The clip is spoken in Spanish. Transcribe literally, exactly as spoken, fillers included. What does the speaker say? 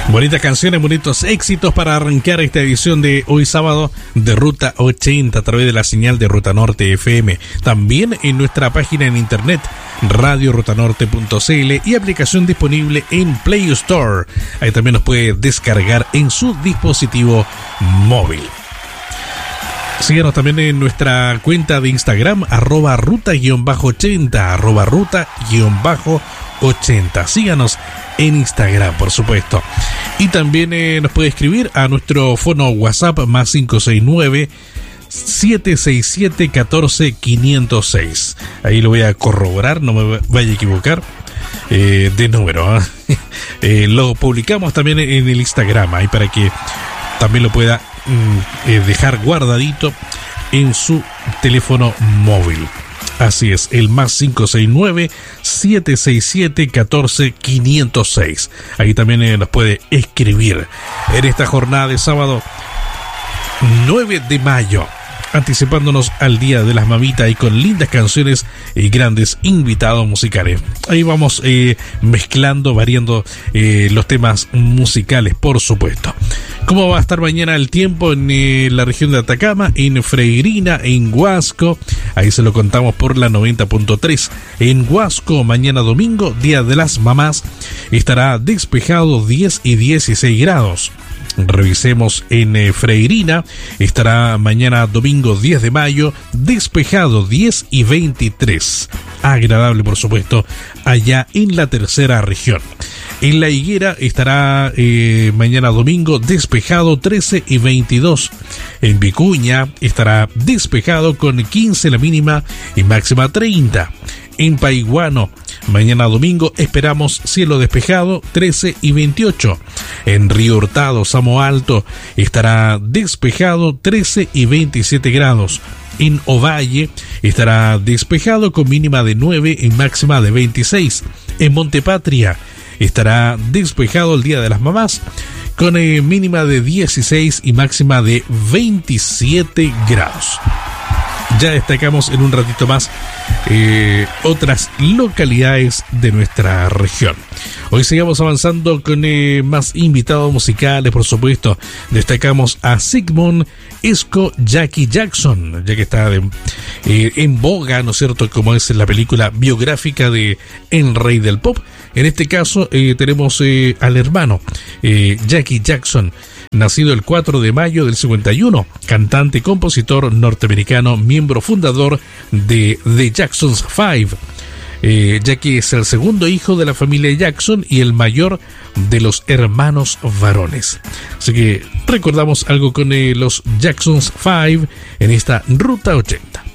Bonitas canciones, bonitos éxitos para arrancar esta edición de hoy sábado de Ruta ochenta a través de la señal de Ruta Norte F M. También en nuestra página en internet radio ruta norte punto c l y aplicación disponible en Play Store. Ahí también nos puede descargar en su dispositivo móvil. Síganos también en nuestra cuenta de Instagram, arroba ruta-ochenta, arroba ruta-ochenta. Síganos en Instagram, por supuesto. Y también eh, nos puede escribir a nuestro fono WhatsApp más cinco seis nueve, siete seis siete, uno cuatro cinco cero seis. Ahí lo voy a corroborar, no me vaya a equivocar eh, de número. ¿eh? eh, lo publicamos también en el Instagram, ahí para que también lo pueda Eh, dejar guardadito en su teléfono móvil. Así es, el más cinco seis nueve, siete seis siete, uno cuatro cinco cero seis. Ahí también eh, nos puede escribir en esta jornada de sábado nueve de mayo, anticipándonos al Día de las Mamitas y con lindas canciones y grandes invitados musicales. Ahí vamos eh, mezclando, variando eh, los temas musicales, por supuesto. ¿Cómo va a estar mañana el tiempo en eh, la región de Atacama, en Freirina, en Huasco? Ahí se lo contamos por la noventa punto tres. En Huasco, mañana domingo, Día de las Mamás, estará despejado diez y dieciséis grados. Revisemos en eh, Freirina, estará mañana domingo diez de mayo, despejado diez y veintitrés. Agradable, por supuesto, allá en la tercera región. En La Higuera estará eh, mañana domingo despejado trece y veintidós. En Vicuña estará despejado con quince la mínima y máxima treinta. En Paiguano, mañana domingo esperamos cielo despejado trece y veintiocho. En Río Hurtado, Samo Alto, estará despejado trece y veintisiete grados. En Ovalle estará despejado con mínima de nueve y máxima de veintiséis. En Montepatria estará despejado el Día de las Mamás con eh, mínima de dieciséis y máxima de veintisiete grados. Ya destacamos en un ratito más eh, otras localidades de nuestra región. Hoy seguimos avanzando con eh, más invitados musicales, por supuesto. Destacamos a Sigmund Esco Jackie Jackson, ya que está de, eh, en boga, ¿no es cierto?, como es la película biográfica de El Rey del Pop. En este caso eh, tenemos eh, al hermano eh, Jackie Jackson, nacido el cuatro de mayo del cincuenta y uno, cantante, compositor norteamericano, miembro fundador de The Jackson's Five, eh, ya que es el segundo hijo de la familia Jackson y el mayor de los hermanos varones. Así que recordamos algo con eh, los Jackson's Five en esta Ruta ochenta.